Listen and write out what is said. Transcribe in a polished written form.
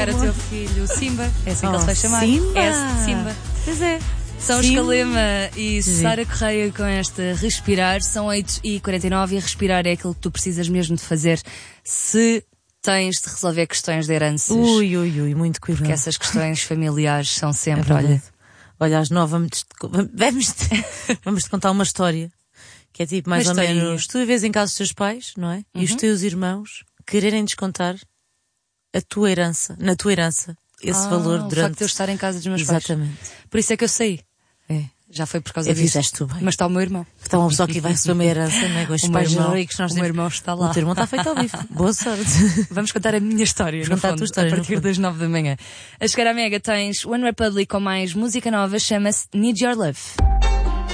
dedicar a teu filho Simba. É assim que ele se vai chamar. Simba. S. Simba. Pois é. São os Calema e Sara Correia com esta Respirar. São 8h49 e respirar é aquilo que tu precisas mesmo de fazer se tens de resolver questões de heranças. Ui, muito cuidado. Porque essas questões familiares são sempre, Olha, às 9 vamos-te contar uma história que é tipo mais ou menos, tu vives em casa dos teus pais, não é? E os teus irmãos quererem descontar na tua herança, esse valor durante... O facto de eu estar em casa dos meus pais. Exatamente. Por isso é que eu saí. É. Já foi por causa disso. Fizeste tu bem. Mas está o meu irmão. Então uma pessoa que vai receber uma herança, não é? Com os pais ricos, o meu irmão está lá. O teu irmão está feito ao bife. Boa sorte. Vamos contar a minha história, no fundo, a partir das 9 da manhã. A chegar à Mega tens One Republic com mais música nova, chama-se Need Your Love.